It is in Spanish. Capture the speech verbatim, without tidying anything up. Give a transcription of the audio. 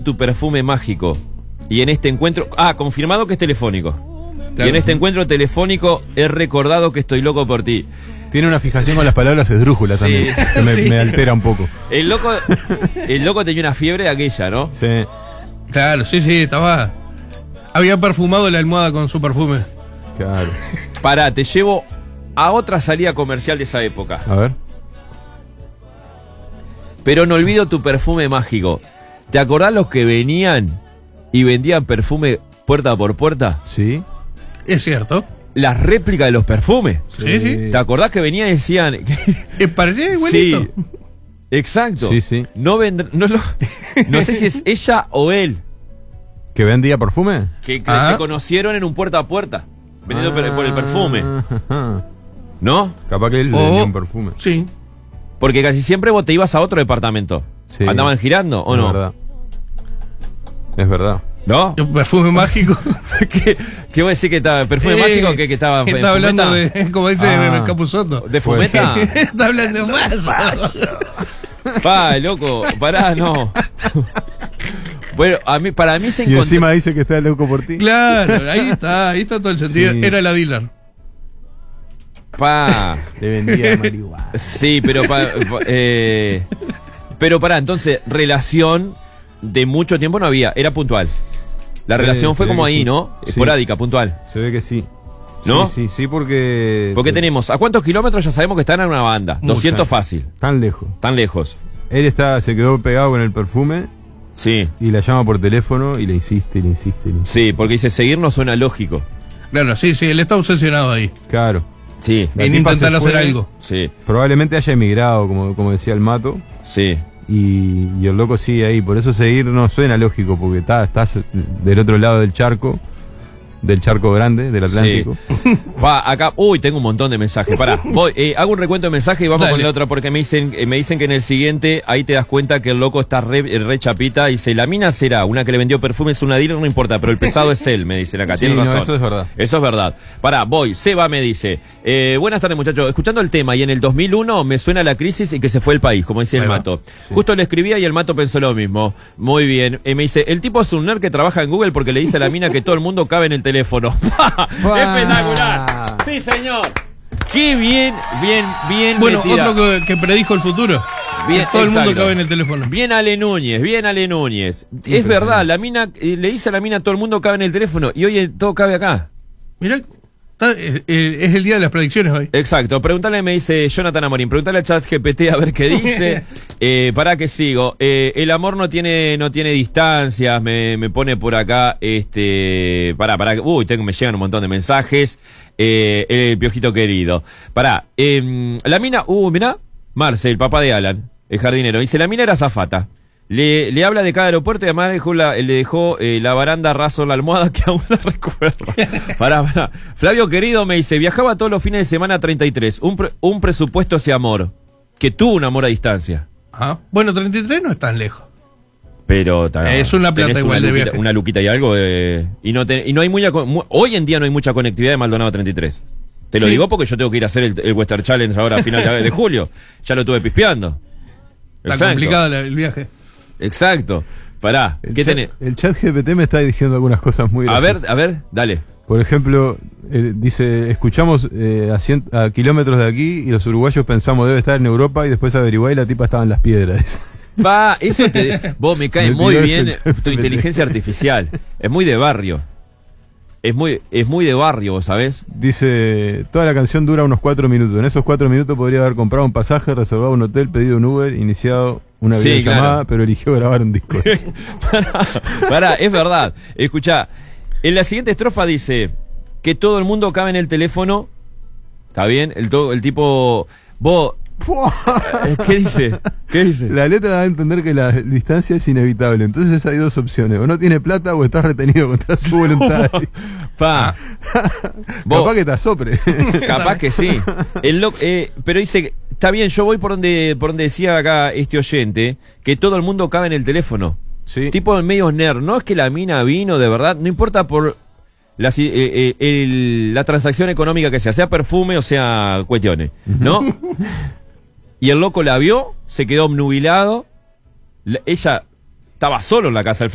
tu perfume mágico. Y en este encuentro... Ah, confirmado que es telefónico. Claro. Y en este encuentro telefónico he recordado que estoy loco por ti. Tiene una fijación con las palabras esdrújulas, sí, también, que me, sí. me altera un poco. El loco, el loco tenía una fiebre de aquella, ¿no? Sí. Claro, sí, sí, estaba... Había perfumado la almohada con su perfume. Claro. Pará, te llevo a otra salida comercial de esa época. A ver. Pero no olvido tu perfume mágico. ¿Te acordás los que venían y vendían perfume puerta por puerta? Sí. Es cierto. Las réplicas de los perfumes. Sí, sí. ¿Te acordás que venían y decían? Que parecía igualito. Sí. Exacto. Sí, sí. No, vendr... no, lo... no sé si es ella o él. ¿Que vendía perfume? Que, que ah. se conocieron en un puerta a puerta. Vendiendo ah. por el perfume. ¿No? Capaz que él oh. vendía un perfume. Sí. Porque casi siempre vos te ibas a otro departamento. Sí. ¿Andaban girando o es no? Es verdad. Es verdad. ¿No? Un perfume mágico. ¿Qué, ¿Qué voy a decir que estaba? ¿Perfume eh, mágico que, que estaba? Que estaba hablando de, como dice ah, Capusotto. ¿De fumeta? Está hablando de vaso. Pa, loco, pará, no. Bueno, a mí, para mí se encontró... Y encima dice que está loco por ti. Claro, ahí está, ahí está todo el sentido. Sí. Era la dealer. Pa. Le vendía marihuana. Sí, pero pa, pa, eh, pero pará, entonces, relación de mucho tiempo no había, era puntual. La relación eh, fue como ahí, sí. ¿no? Sí. Esporádica, puntual. Se ve que sí. ¿No? Sí, sí, sí, porque... Porque tenemos, ¿a cuántos kilómetros ya sabemos que están en una banda? Mucha. doscientos fácil. Tan lejos. Tan lejos. Él está, se quedó pegado con el perfume. Sí. Y la llama por teléfono y le insiste, le insiste, le insiste. Sí, porque dice, seguir no suena lógico. Claro, sí, sí, él está obsesionado ahí. Claro. Sí. En intentar hacer algo. Sí. Probablemente haya emigrado, como, como decía el Mato. Sí. Y, y el loco sigue ahí. Por eso seguir no suena lógico, porque está, estás del otro lado del charco. Del charco grande, del Atlántico. Sí. Pa, acá, uy, tengo un montón de mensajes. Pará, voy, eh, hago un recuento de mensajes y vamos Dale. con el otro, porque me dicen, eh, me dicen que en el siguiente, ahí te das cuenta que el loco está re, re chapita. Dice, la mina será una que le vendió perfume, es una dealer, no importa, pero el pesado es él, me dicen acá. Sí, Tiene no, razón. eso es verdad. Eso es verdad. Pará, voy, Seba me dice, eh, buenas tardes muchachos, escuchando el tema, y en el dos mil uno me suena la crisis y que se fue el país, como decía ahí el va. Mato. Sí. Justo le escribía y el Mato pensó lo mismo. Muy bien. Eh, me dice, el tipo es un nerd que trabaja en Google porque le dice a la mina que todo el mundo cabe en el teléfono. Espectacular. Sí, señor. Qué bien, bien, bien. Bueno, metida. otro que, que predijo el futuro. Bien, todo exacto. el mundo cabe en el teléfono. Bien Ale Núñez, bien Ale Núñez. Sí, es verdad, la mina eh, le dice a la mina todo el mundo cabe en el teléfono y hoy todo cabe acá. Mirá, está, eh, eh, es el día de las predicciones hoy. Exacto, preguntale, me dice Jonathan Amorín, preguntale al chat G P T a ver qué dice. eh, para que sigo. Eh, el amor no tiene, no tiene distancias, me, me pone por acá, este, pará, pará, uy, tengo, me llegan un montón de mensajes. Eh, el piojito querido. Pará, eh, la mina, uh, mirá, Marce, el papá de Alan, el jardinero, dice, la mina era azafata. Le, le habla de cada aeropuerto y además dejó la, le dejó eh, la baranda raso en la almohada que aún la recuerda. Pará, pará. Flavio querido me dice, viajaba todos los fines de semana a treinta y tres, un, pre, un presupuesto hacia amor, que tuvo un amor a distancia. Ah, bueno, treinta y tres no es tan lejos. Pero ta, es una plata igual una de luquita, viaje. Una luquita y algo, eh, y no te, y no hay mucha, hoy en día no hay mucha conectividad de Maldonado treinta y tres. Te lo sí. digo porque yo tengo que ir a hacer el, el Western Challenge ahora a final de, de julio. Ya lo tuve pispeando. Está complicado el viaje. Exacto. Pará, el ¿qué chat, tenés? El chat G P T me está diciendo algunas cosas muy graciosas. A ver, a ver, dale. Por ejemplo, eh, dice, escuchamos eh, a, cien, a kilómetros de aquí y los uruguayos pensamos debe estar en Europa y después averigué y la tipa estaba en Las Piedras. Va, eso te... Vos me cae me muy bien ese, tu inteligencia artificial. Es muy de barrio. Es muy, es muy de barrio, ¿vos sabés? Dice, toda la canción dura unos cuatro minutos. En esos cuatro minutos podría haber comprado un pasaje, reservado un hotel, pedido un Uber, iniciado una sí, videollamada, claro. pero eligió grabar un disco. pará, pará, es verdad. Escuchá, en la siguiente estrofa dice que todo el mundo cabe en el teléfono. ¿Está bien? El, to, el tipo... Vos... ¿Qué dice? ¿Qué dice? La letra da a entender que la distancia es inevitable. Entonces hay dos opciones: o no tiene plata o estás retenido contra su voluntad. Pa. Capaz que te asopre. Capaz que sí. El lo, eh, pero dice, está bien, yo voy por donde, por donde decía acá este oyente, que todo el mundo cabe en el teléfono. Sí. Tipo medio nerd. No es que la mina vino de verdad, no importa por la, eh, eh, el, la transacción económica que sea, sea perfume o sea cuestiones, ¿no? Y el loco la vio, se quedó obnubilado. La, ella estaba solo en la casa.